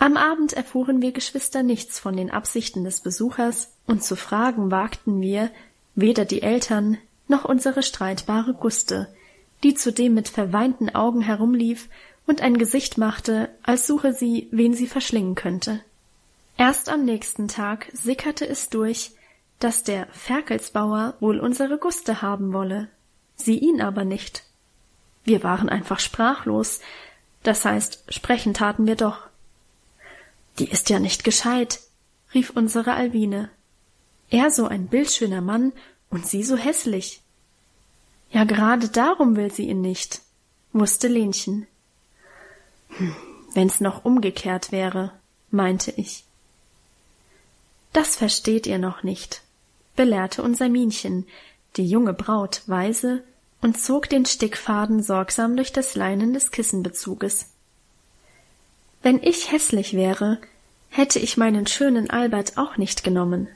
Am Abend erfuhren wir Geschwister nichts von den Absichten des Besuchers, und zu fragen wagten wir weder die Eltern noch unsere streitbare Guste, die zudem mit verweinten Augen herumlief und ein Gesicht machte, als suche sie, wen sie verschlingen könnte. Erst am nächsten Tag sickerte es durch, dass der Ferkelsbauer wohl unsere Guste haben wolle, sie ihn aber nicht. Wir waren einfach sprachlos, das heißt, sprechen taten wir doch. »Die ist ja nicht gescheit«, rief unsere Alwine. »Er so ein bildschöner Mann und sie so hässlich.« »Ja, gerade darum will sie ihn nicht«, wusste Lenchen. »Wenn's noch umgekehrt wäre«, meinte ich. »Das versteht ihr noch nicht«, belehrte unser Minchen, die junge Braut weise, und zog den Stickfaden sorgsam durch das Leinen des Kissenbezuges. »Wenn ich hässlich wäre, hätte ich meinen schönen Albert auch nicht genommen.«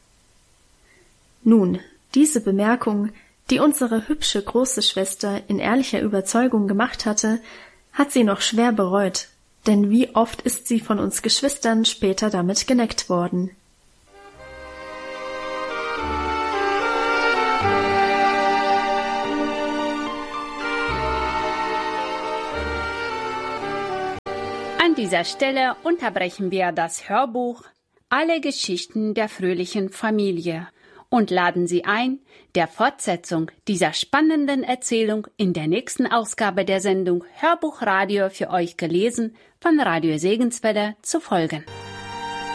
Nun, diese Bemerkung, die unsere hübsche große Schwester in ehrlicher Überzeugung gemacht hatte, hat sie noch schwer bereut, denn wie oft ist sie von uns Geschwistern später damit geneckt worden. An dieser Stelle unterbrechen wir das Hörbuch Alle Geschichten der fröhlichen Familie und laden Sie ein, der Fortsetzung dieser spannenden Erzählung in der nächsten Ausgabe der Sendung Hörbuchradio für euch gelesen von Radio Segenswelle zu folgen.